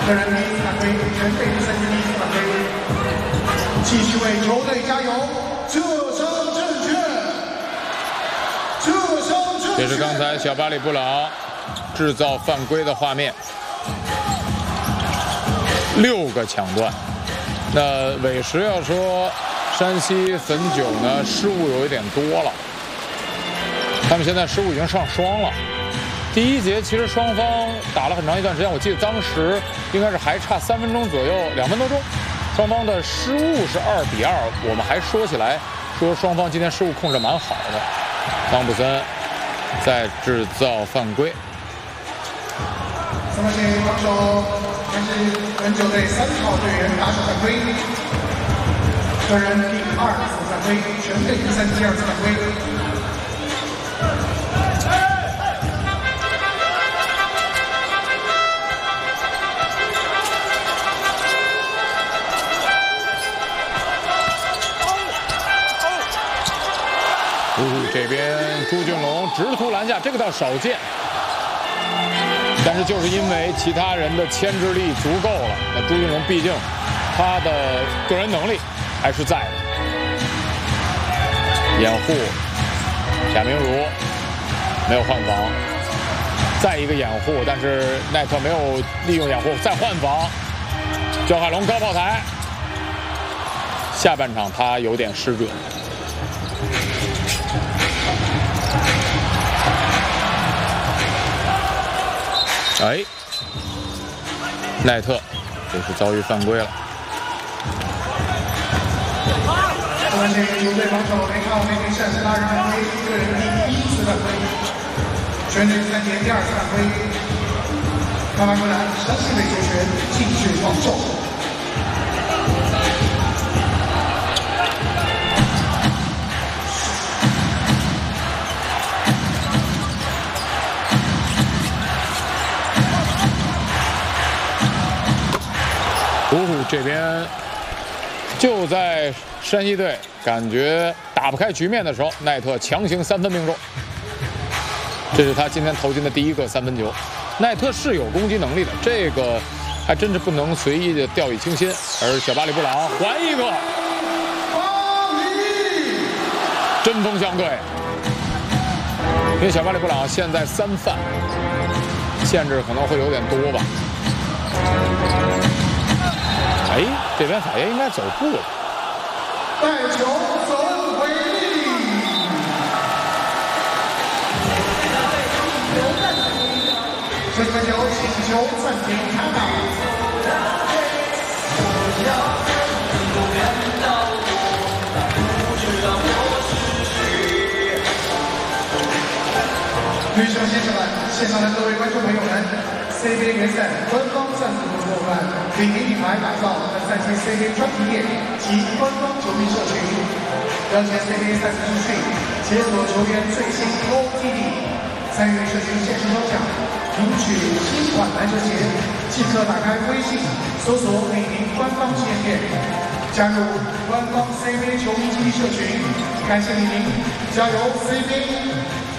个人第一次犯规，全队第三局第一次犯规，继续为球队加油，这场正确，这场正确。 这是刚才小巴里布朗制造犯规的画面，6个抢断。那委实要说山西汾酒呢失误有一点多了，他们现在失误已经上双了。第一节其实双方打了很长一段时间，我记得当时应该是还差3分钟左右，2分多钟，双方的失误是2-2。我们还说起来说双方今天失误控制蛮好的。汤普森在制造犯规。 3号线防守还是汾酒队3号队员打手犯规，个人第2次犯规，全队第三第2次犯规。 这边朱俊龙直突篮下，这个倒少见，但是就是因为其他人的牵制力足够了，那朱俊龙毕竟他的个人能力还是在的。掩护，贾明儒没有换防，再一个掩护，但是奈特没有利用掩护，再换防，焦海龙高炮台，下半场他有点失准。哎，奈特这是遭遇犯规了。 3号线球队防守雷号梅林善是拉人犯规，个人第1次犯规，全队3节第2次犯规。慢慢过来，山西队球权继续防守。 这边就在山西队感觉打不开局面的时候，奈特强行3分命中，这是他今天投进的第1个3分球。奈特是有攻击能力的，这个还真是不能随意的掉以轻心。而小巴里布朗还一个，针锋相对，因为小巴里布朗现在3犯，限制可能会有点多吧。哎，这边法爷应该走步了。 带球走回力。这个球进球暂停看到。女士们、先生们，现场的各位观众朋友们。CBA 联赛官方赞助伙伴，为您品牌打造本赛季 CBA 专题店及官方球迷社群，了解 CBA 赛事资讯，解锁球员最新 OTD， 参与社群限时抽奖，领取新款篮球鞋，即刻打开微信，搜索美林官方旗舰店，加入官方 CBA 球迷基地社群，感谢您，加油 CBA！